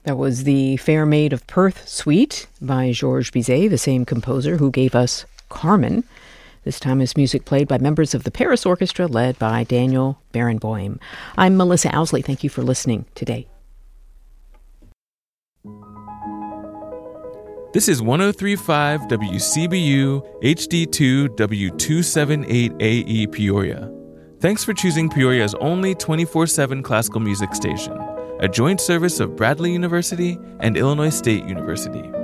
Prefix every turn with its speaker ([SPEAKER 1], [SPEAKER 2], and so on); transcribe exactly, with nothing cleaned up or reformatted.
[SPEAKER 1] That was the Fair Maid of Perth Suite by Georges Bizet, the same composer who gave us Carmen. This time is music played by members of the Paris Orchestra led by Daniel Barenboim. I'm Melissa Owsley. Thank you for listening today.
[SPEAKER 2] This is one oh three point five W C B U H D two W two seventy-eight A E Peoria. Thanks for choosing Peoria's only twenty-four seven classical music station, a joint service of Bradley University and Illinois State University.